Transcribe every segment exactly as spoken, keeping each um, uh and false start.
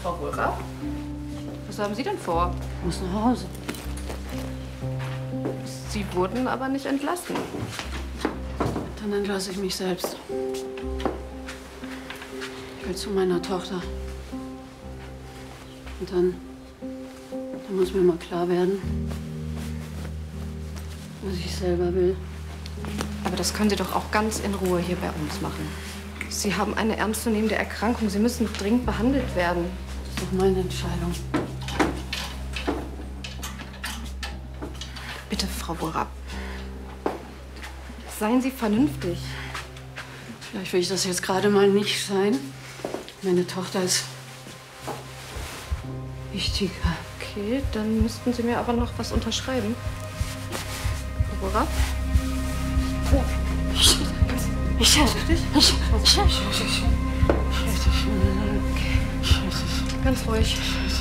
Frau Wohlrath? Was haben Sie denn vor? Ich muss nach Hause. Sie wurden aber nicht entlassen. Dann entlasse ich mich selbst. Ich will zu meiner Tochter. Und dann, dann muss mir mal klar werden, was ich selber will. Aber das können Sie doch auch ganz in Ruhe hier bei uns machen. Sie haben eine ernstzunehmende Erkrankung. Sie müssen dringend behandelt werden. Das ist doch meine Entscheidung. Bitte, Frau Wohlrath. Seien Sie vernünftig. Vielleicht will ich das jetzt gerade mal nicht sein. Meine Tochter ist wichtiger. Okay, dann müssten Sie mir aber noch was unterschreiben. Frau Wohlrath? Oh. Ich, ich, ich, ich, ich, Ganz ruhig.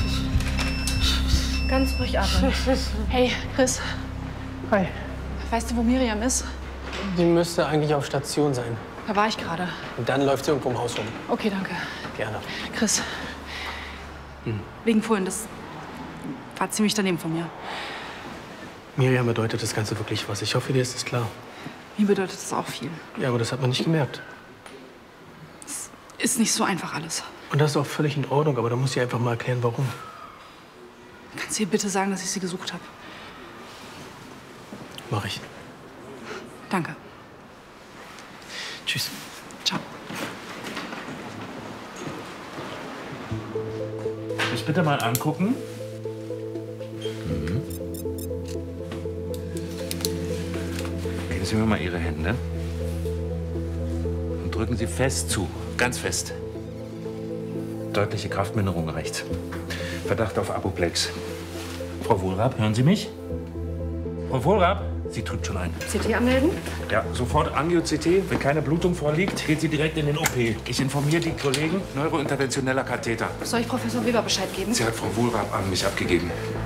Ganz ruhig atmen. Hey, Chris. Hi. Weißt du, wo Miriam ist? Die müsste eigentlich auf Station sein. Da war ich gerade. Und dann läuft sie irgendwo im Haus rum. Okay, danke. Gerne. Chris. Hm. Wegen vorhin, das war ziemlich daneben von mir. Miriam bedeutet das Ganze wirklich was. Ich hoffe, dir ist es klar. Mir bedeutet das auch viel. Ja, aber das hat man nicht gemerkt. Es ist nicht so einfach alles. Und das ist auch völlig in Ordnung, aber da muss ich einfach mal erklären, warum. Kannst du ihr bitte sagen, dass ich sie gesucht habe? Mach ich. Danke. Tschüss. Ciao. Das bitte mal angucken. Mhm. Geben Sie mir mal Ihre Hände. Und drücken Sie fest zu. Ganz fest. Deutliche Kraftminderung rechts. Verdacht auf Apoplex. Frau Wohlrath, hören Sie mich? Frau Wohlrath, sie drückt schon ein. C T anmelden? Ja, sofort Angio-C T. Wenn keine Blutung vorliegt, geht sie direkt in den O P. Ich informiere die Kollegen. Neurointerventioneller Katheter. Soll ich Professor Weber Bescheid geben? Sie hat Frau Wohlrath an mich abgegeben.